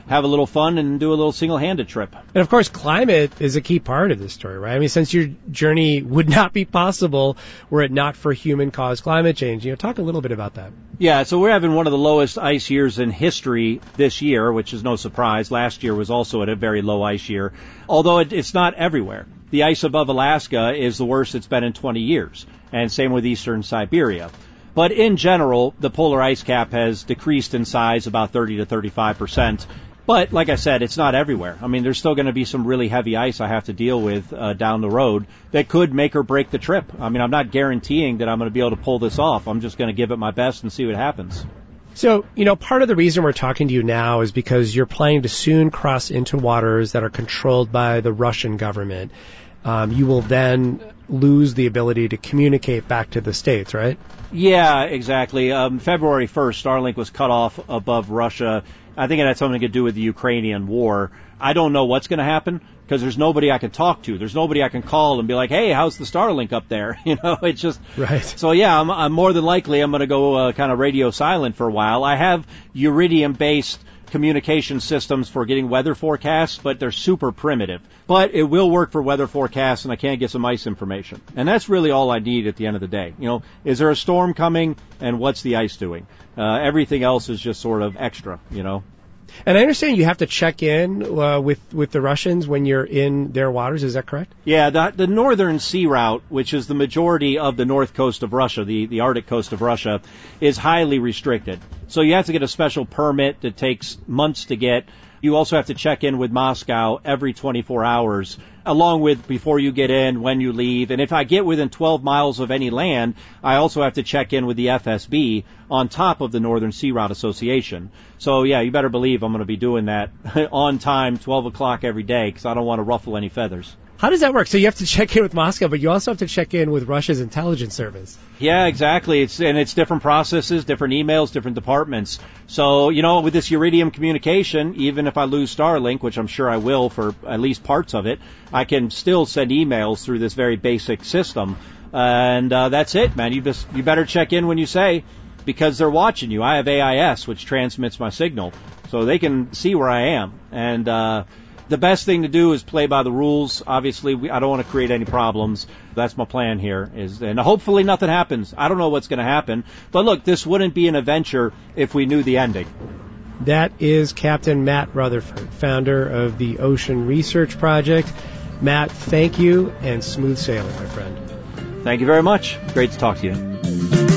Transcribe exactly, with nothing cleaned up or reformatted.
have a little fun and do a little single-handed trip. And of course, climate is a key part of this story, right? I mean, since your journey would not be possible were it not for human-caused climate change. You know, talk a little bit about that. Yeah, so we're having one of the lowest ice years in history this year, which is no surprise. Last year was also at a very low ice year, although it, it's not everywhere. The ice above Alaska is the worst it's been in twenty years, and same with eastern Siberia. But in general, the polar ice cap has decreased in size about thirty to thirty-five percent. But like I said, it's not everywhere. I mean, there's still going to be some really heavy ice I have to deal with uh, down the road that could make or break the trip. I mean, I'm not guaranteeing that I'm going to be able to pull this off. I'm just going to give it my best and see what happens. So, you know, part of the reason we're talking to you now is because you're planning to soon cross into waters that are controlled by the Russian government. Um, you will then lose the ability to communicate back to the States, right? Yeah, exactly. Um, February first, Starlink was cut off above Russia. I think it had something to do with the Ukrainian war. I don't know what's going to happen because there's nobody I can talk to. There's nobody I can call and be like, hey, how's the Starlink up there? You know, it's just... Right. So, yeah, I'm, I'm more than likely I'm going to go uh, kind of radio silent for a while. I have Iridium-based communication systems for getting weather forecasts, but they're super primitive. But it will work for weather forecasts, and I can get some ice information. And that's really all I need at the end of the day. You know, is there a storm coming, and what's the ice doing? Uh, everything else is just sort of extra, you know. And I understand you have to check in uh, with, with the Russians when you're in their waters. Is that correct? Yeah, the, the northern sea route, which is the majority of the north coast of Russia, the, the Arctic coast of Russia, is highly restricted. So you have to get a special permit that takes months to get. You also have to check in with Moscow every twenty-four hours, along with before you get in, when you leave. And if I get within twelve miles of any land, I also have to check in with the F S B on top of the Northern Sea Route Association. So, yeah, you better believe I'm going to be doing that on time, twelve o'clock every day, because I don't want to ruffle any feathers. How does that work? So you have to check in with Moscow, but you also have to check in with Russia's intelligence service. Yeah, exactly. It's and it's different processes, different emails, different departments. So, you know, with this Iridium communication, even if I lose Starlink, which I'm sure I will for at least parts of it, I can still send emails through this very basic system. And uh, that's it, man. You just you better check in when you say, because they're watching you. I have A I S, which transmits my signal, so they can see where I am. And uh the best thing to do is play by the rules. Obviously, we, I don't want to create any problems. That's my plan here. Is and hopefully nothing happens. I don't know what's going to happen. But look, this wouldn't be an adventure if we knew the ending. That is Captain Matt Rutherford, founder of the Ocean Research Project. Matt, thank you, and smooth sailing, my friend. Thank you very much. Great to talk to you.